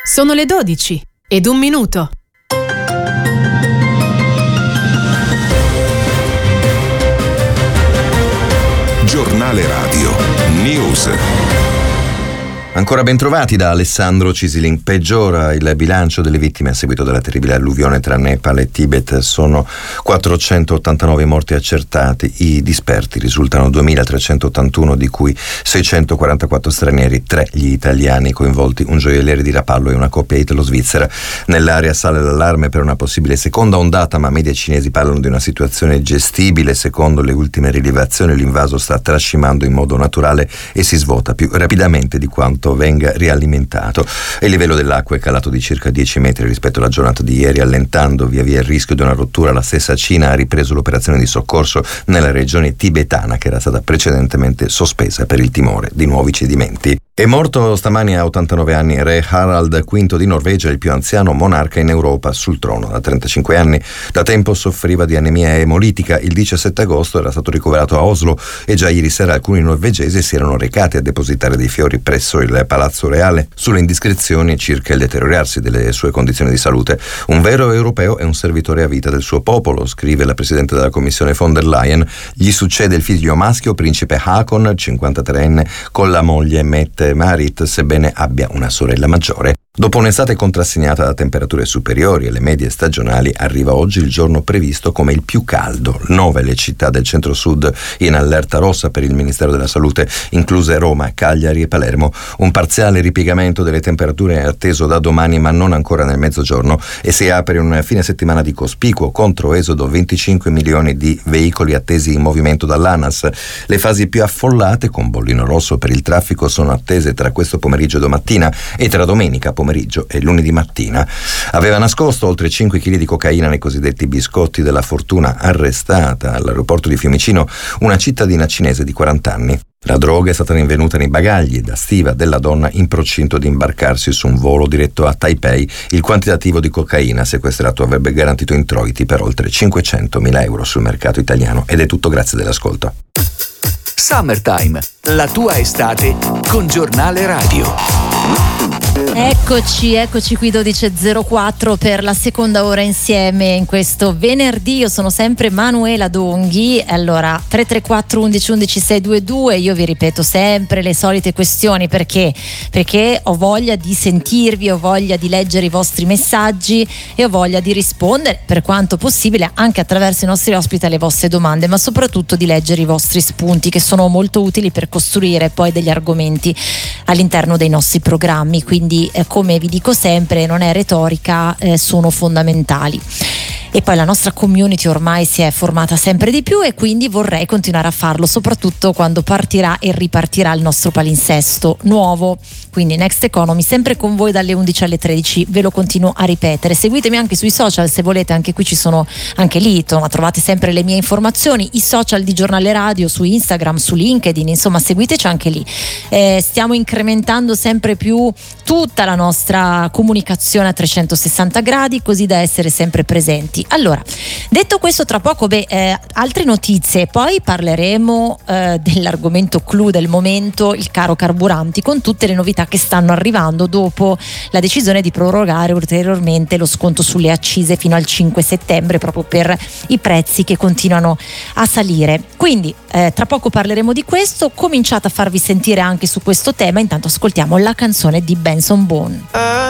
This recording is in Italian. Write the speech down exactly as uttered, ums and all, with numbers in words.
Sono le dodici ed un minuto. Giornale Radio News. Ancora ben trovati da Alessandro Cisilin. Peggiora il bilancio delle vittime a seguito della terribile alluvione tra Nepal e Tibet. Sono quattrocentottantanove morti accertati. I disperti risultano duemilatrecentottantuno, di cui seicentoquarantaquattro stranieri, tre gli italiani coinvolti, un gioielliere di Rapallo e una coppia italo-svizzera. Nell'area sale l'allarme per una possibile seconda ondata, ma media cinesi parlano di una situazione gestibile. Secondo le ultime rilevazioni, l'invaso sta trascimando in modo naturale e si svuota più rapidamente di quanto venga rialimentato. Il livello dell'acqua è calato di circa dieci metri rispetto alla giornata di ieri, allentando via via il rischio di una rottura. La stessa Cina ha ripreso l'operazione di soccorso nella regione tibetana, che era stata precedentemente sospesa per il timore di nuovi cedimenti. È morto stamani a ottantanove anni re Harald quinto di Norvegia, il più anziano monarca in Europa sul trono da trentacinque anni. Da tempo soffriva di anemia emolitica. Il diciassette agosto era stato ricoverato a Oslo e già ieri sera alcuni norvegesi si erano recati a depositare dei fiori presso il Palazzo Reale sulle indiscrezioni circa il deteriorarsi delle sue condizioni di salute. Un vero europeo è un servitore a vita del suo popolo, scrive la presidente della Commissione von der Leyen. Gli succede il figlio maschio, principe Haakon, cinquantatreenne, con la moglie Mette Marit, sebbene abbia una sorella maggiore. Dopo un'estate contrassegnata da temperature superiori alle medie stagionali, arriva oggi il giorno previsto come il più caldo. Nove le città del centro-sud in allerta rossa per il Ministero della Salute, incluse Roma, Cagliari e Palermo. Un parziale ripiegamento delle temperature è atteso da domani, ma non ancora nel mezzogiorno, e si apre un fine settimana di cospicuo controesodo. venticinque milioni di veicoli attesi in movimento dall'ANAS. Le fasi più affollate, con bollino rosso per il traffico, sono attese tra questo pomeriggio e domattina e tra domenica pomeriggio e lunedì mattina. Aveva nascosto oltre cinque chili di cocaina nei cosiddetti biscotti della fortuna, arrestata all'aeroporto di Fiumicino una cittadina cinese di quaranta anni. La droga è stata rinvenuta nei bagagli da stiva della donna in procinto di imbarcarsi su un volo diretto a Taipei. Il quantitativo di cocaina sequestrato avrebbe garantito introiti per oltre cinquecentomila euro sul mercato italiano. Ed è tutto, grazie dell'ascolto. Summertime, la tua estate con Giornale Radio. Eccoci, eccoci qui dodici e zero quattro per la seconda ora insieme in questo venerdì. Io sono sempre Manuela Donghi. Allora, tre tre quattro undici undici seicentoventidue, io vi ripeto sempre le solite questioni, perché perché ho voglia di sentirvi, ho voglia di leggere i vostri messaggi e ho voglia di rispondere per quanto possibile anche attraverso i nostri ospiti alle vostre domande, ma soprattutto di leggere i vostri spunti, che sono molto utili per costruire poi degli argomenti all'interno dei nostri programmi. Quindi eh, come vi dico sempre, non è retorica, eh, sono fondamentali. E poi la nostra community ormai si è formata sempre di più e quindi vorrei continuare a farlo, soprattutto quando partirà e ripartirà il nostro palinsesto nuovo. Quindi Next Economy, sempre con voi dalle undici alle tredici, ve lo continuo a ripetere. Seguitemi anche sui social se volete, anche qui ci sono, anche lì ma trovate sempre le mie informazioni, i social di Giornale Radio, su Instagram, su LinkedIn, insomma seguiteci anche lì. Eh, stiamo incrementando sempre più tutta la nostra comunicazione a trecentosessanta gradi, così da essere sempre presenti. Allora, detto questo, tra poco beh, eh, altre notizie, poi parleremo eh, dell'argomento clou del momento, il caro carburanti, con tutte le novità che stanno arrivando dopo la decisione di prorogare ulteriormente lo sconto sulle accise fino al cinque settembre, proprio per i prezzi che continuano a salire. Quindi eh, tra poco parleremo di questo. Cominciate a farvi sentire anche su questo tema, intanto ascoltiamo la canzone di Benson Boone.